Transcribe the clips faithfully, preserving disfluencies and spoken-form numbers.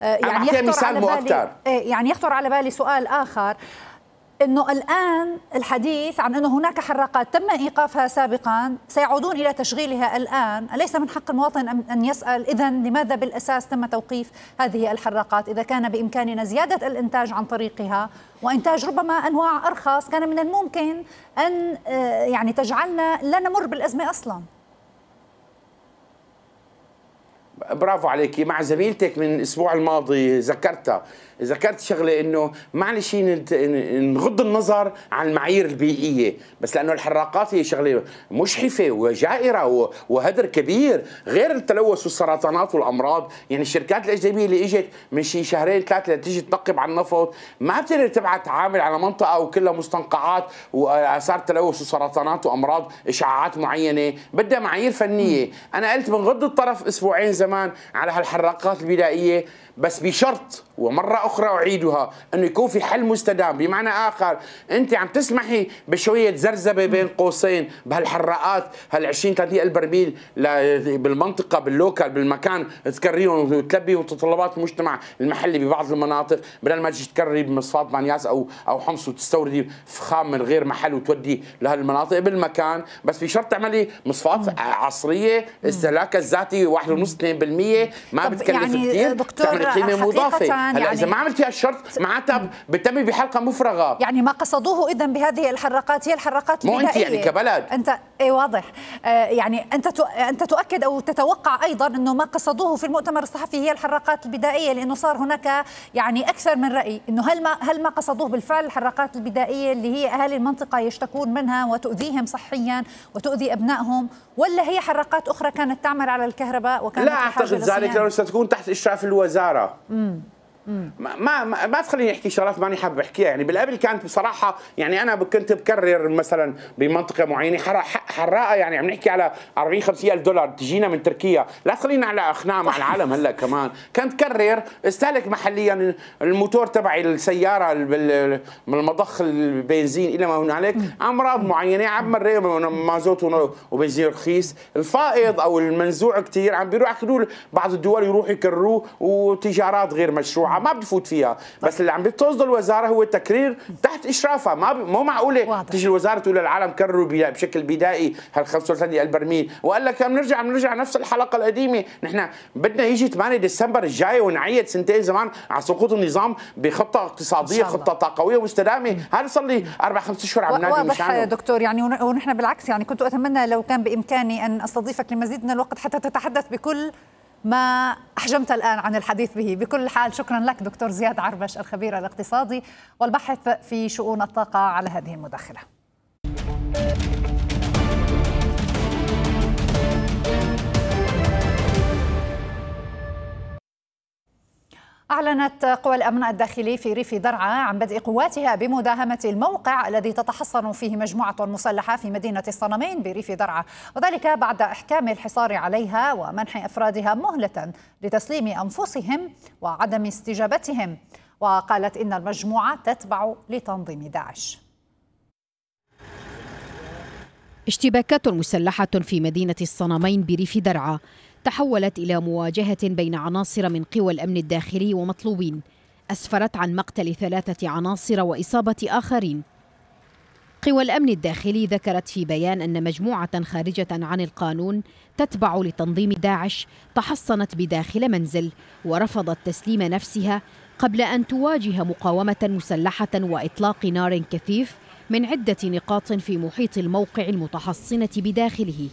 يعني يخطر على بالي يعني يخطر على بالي سؤال آخر، انه الان الحديث عن انه هناك حراقات تم ايقافها سابقا سيعودون الى تشغيلها الان، اليس من حق المواطن ان يسال اذا لماذا بالاساس تم توقيف هذه الحراقات اذا كان بامكاننا زياده الانتاج عن طريقها وانتاج ربما انواع ارخص كان من الممكن ان يعني تجعلنا لا نمر بالازمه اصلا؟ برافو عليكي. مع زميلتك من الاسبوع الماضي ذكرتها ذكرت شغله انه معلش نغض النظر عن المعايير البيئيه، بس لانه الحراقات هي شغله مجحفه وجائره وهدر كبير، غير التلوث والسرطانات والامراض. يعني الشركات الاجنبيه اللي اجت من شي شهرين ثلاثه لتيجي تنقب عن النفط ما بتقدر تبعت عامل على منطقه وكلها مستنقعات واثار تلوث وسرطانات وامراض اشعاعات معينه، بدها معايير فنيه. انا قلت بنغض الطرف اسبوعين زمان على هالحراقات البدائيه، بس بشرط ومرة أخرى أعيدها أنه يكون في حل مستدام. بمعنى آخر أنت عم تسمحي بشوية زرزبة بين قوسين بهالحراقات هال عشرين ثلاثين ألف برميل بالمنطقة باللوكال بالمكان تكرريهم وتلبي متطلبات المجتمع المحلي ببعض المناطق، بدل ما تجي تكرري بمصفات مانياس أو أو حمص وتستوردي فخام من غير محل وتودي لهالمناطق بالمكان، بس بشرط تعملي مصفات عصرية استهلاكها الذاتي واحد ونص اثنين بالمئة ما بتكلف كثير، تعمل قيمة مضافة. هلا يعني إذا ما عملتي هالشرط معناتها بتتمي بحلقة مفرغة. يعني ما قصدوه إذا بهذه الحراقات هي الحراقات البدائية. مو أنت يعني كبلد أنت إيه واضح. آه يعني أنت أنت تؤكد أو تتوقع أيضا أنه ما قصدوه في المؤتمر الصحفي هي الحراقات البدائية، لأنه صار هناك يعني أكثر من رأي أنه هل ما هل ما قصدوه بالفعل الحراقات البدائية اللي هي أهالي المنطقة يشتكون منها وتؤذيهم صحيا وتؤذي أبنائهم، ولا هي حراقات أخرى كانت تعمل على الكهرباء وكانت لا أعتقد ذلك، لأنه ستكون تحت إشراف الوزارة. امم ما ما ما تخليني احكي شغلات ماني حابب احكيها. يعني بالقبل كانت بصراحه يعني انا كنت بكرر مثلا بمنطقه معينه حراقه، يعني عم نحكي على أربعين خمسين الف دولار تجينا من تركيا، لا تخلينا على اخناق مع العالم هلا كمان. كنت كرر استهلك محليا الموتور تبعي السياره من المضخ البنزين الى ما هنالك امراض معينه، عم مريم مازوت وبنزين رخيص، الفائض او المنزوع كثير عم بيروح ياخذوه بعض الدول يروحوا يكرروه وتجارات غير مشروعه ما بدي فوت فيها. بس اللي عم بتصدر الوزاره هو التكرير تحت اشرافها. ما مو معقوله تيجي الوزاره تقول للعالم كرروا بشكل بدائي هال خمسة وثلاثين ألف برميل، وقال لك بنرجع بنرجع نفس الحلقه القديمه. نحن بدنا يجي ثمانية ديسمبر الجاي ونعيد سنتين زمان على سقوط النظام بخطه اقتصاديه خطه طاقويه مستدامه. هذا صار لي اربع خمس اشهر عم نادي مشانه. واضح دكتور، يعني ونحن بالعكس يعني كنت اتمنى لو كان بامكاني ان استضيفك لمزيد من الوقت حتى تتحدث بكل ما أحجمت الآن عن الحديث به. بكل حال شكرا لك دكتور زياد عربش الخبير الاقتصادي والباحث في شؤون الطاقة على هذه المداخلة. أعلنت قوى الأمن الداخلي في ريف درعا عن بدء قواتها بمداهمة الموقع الذي تتحصن فيه مجموعة مسلحة في مدينة الصنمين بريف درعا، وذلك بعد إحكام الحصار عليها ومنح أفرادها مهلة لتسليم أنفسهم وعدم استجابتهم. وقالت إن المجموعة تتبع لتنظيم داعش. اشتباكات مسلحة في مدينة الصنمين بريف درعا تحولت إلى مواجهة بين عناصر من قوى الأمن الداخلي ومطلوبين، أسفرت عن مقتل ثلاثة عناصر وإصابة آخرين. قوى الأمن الداخلي ذكرت في بيان أن مجموعة خارجة عن القانون تتبع لتنظيم داعش تحصنت بداخل منزل ورفضت تسليم نفسها قبل أن تواجه مقاومة مسلحة وإطلاق نار كثيف من عدة نقاط في محيط الموقع المتحصنة بداخله.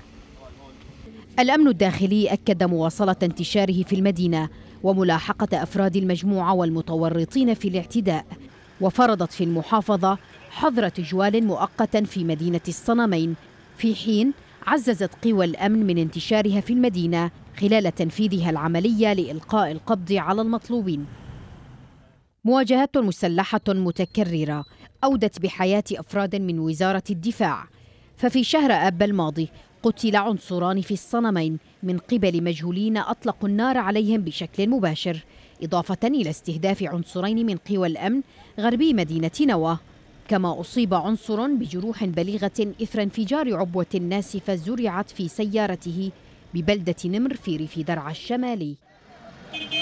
الأمن الداخلي أكد مواصلة انتشاره في المدينة وملاحقة أفراد المجموعة والمتورطين في الاعتداء، وفرضت في المحافظة حظر تجوال مؤقتا في مدينة الصنمين، في حين عززت قوى الأمن من انتشارها في المدينة خلال تنفيذها العملية لإلقاء القبض على المطلوبين. مواجهات مسلحة متكررة أودت بحياة أفراد من وزارة الدفاع، ففي شهر آب الماضي قتل عنصران في الصنمين من قبل مجهولين أطلقوا النار عليهم بشكل مباشر، إضافة إلى استهداف عنصرين من قوى الأمن غربي مدينة نوى. كما أصيب عنصر بجروح بليغة إثر انفجار عبوة ناسفة زرعت في سيارته ببلدة نمر في ريف درعا الشمالي.